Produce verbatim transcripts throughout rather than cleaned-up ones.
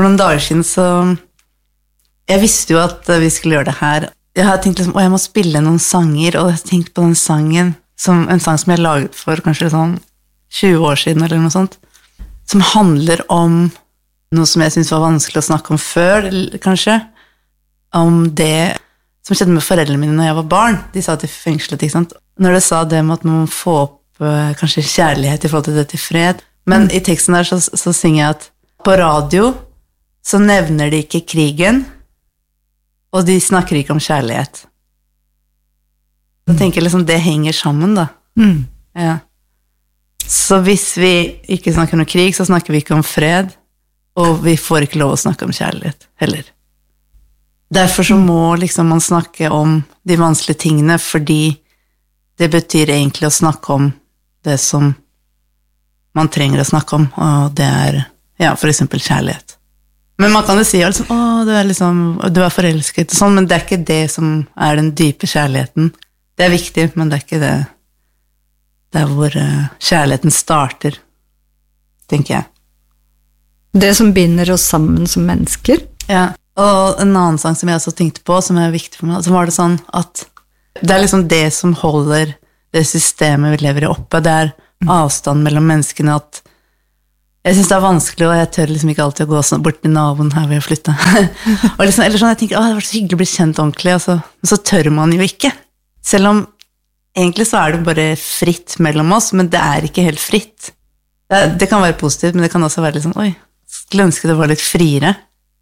For noen dager siden så jeg visste jo at vi skulle gjøre det her. Jeg har tenkt liksom, å jeg må spille noen sanger, og jeg har tenkt på den sangen som en sang som jeg laget for kanskje sånn tjue år siden eller noe sånt, som handler om noe som jeg synes var vanskelig å snakke om før, kanskje, om det som skjedde med foreldrene mine når jeg var barn. De sa til fengslet, ikke sant? Når det sa det med at man må få opp uh, kanskje kjærlighet i forhold til det til fred, men mm. i teksten der så, så synger jeg at på radio så nevner de ikke krigen, og de snakker ikke om kjærlighet. Så tenker jeg liksom, det henger sammen da. Mm. Ja. Så hvis vi ikke snakker om krig, så snakker vi ikke om fred, og vi får ikke lov å snakke om kjærlighet heller. Derfor så må liksom man snakke om de vanskelige tingene, fordi det betyr egentlig å snakke om det som man trenger å snakke om, og det er, ja, for eksempel kjærlighet. Men man kan jo si, altså, å, du er liksom, du er forelsket, og sånn, men det er ikke det som er den dype kjærligheten. Det er viktig, men det er ikke det. Det er hvor uh, kjærligheten starter, tenker jeg. Det som binder oss sammen som mennesker. Ja, og en annen sang som jeg også tenkte på, som er viktig for meg, så var det sånn at det er liksom det som holder det systemet vi lever i oppe, det er avstand mellom menneskene, at jeg synes det er vanskelig, og jeg tør liksom ikke alltid å gå sånn bort til naboen her hvor jeg flyttet. Og liksom, eller sånn, jeg tenker, å, det var så hyggelig å bli kjent ordentlig, og så, så tør man jo ikke. Selv om egentlig så er det bare fritt mellom oss, men det er ikke helt fritt. Det, det kan være positivt, men det kan også være litt sånn, oi, skulle ønske det var litt friere.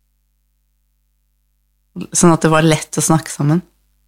Sånn at det var lett å snakke sammen.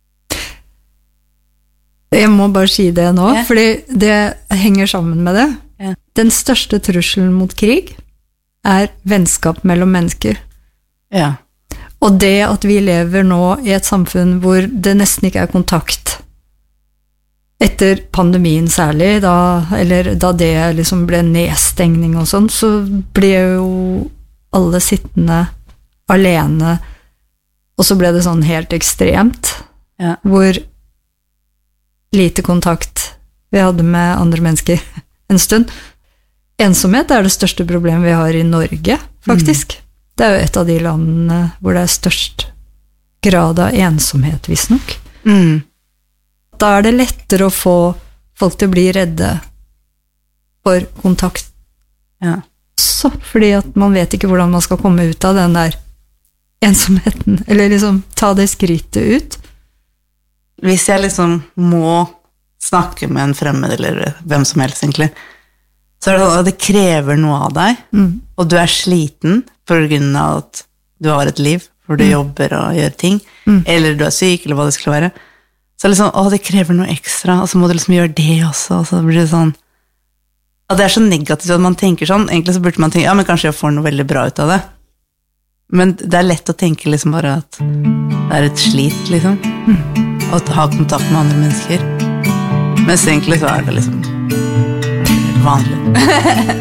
Jeg må bare si det nå, ja. Fordi det henger sammen med det. Ja. Den største trusselen mot krig er vennskap mellom mennesker. Ja. Og det at vi lever nå i et samfunn hvor det nesten ikke er kontakt, etter pandemien særlig, da, eller da det liksom ble nedstengning og sånn, så ble jo alle sittende alene, og så ble det sånn helt ekstremt, ja. Hvor lite kontakt vi hadde med andre mennesker en stund. Ensomhet er det største problemet vi har i Norge, faktisk. Mm. Det er jo et av de landene hvor det er størst grad av ensomhet, visstnok. Mm. Da er det lettere å få folk til å bli redde for kontakt. Ja. Så, fordi at man vet ikke hvordan man skal komme ut av den der ensomheten, eller liksom ta det skrittet ut. Hvis jeg liksom må snakke med en fremmed, eller hvem som helst egentlig, så er det sånn at det krever noe av deg, mm. og du er sliten på grunn av at du har et liv, hvor du mm. jobber og gjør ting, mm. eller du er syk, eller hva det skulle være. Så liksom, å, det krever noe ekstra, og så må du liksom gjøre det også, og så blir det sånn, at det er så negativt at man tenker sånn, egentlig så burde man tenke, ja, men kanskje jeg får noe veldig bra ut av det. Men det er lett å tenke liksom bare at det er et slit, liksom, mm. å ha kontakt med andre mennesker. Mens egentlig så er det liksom vanlig.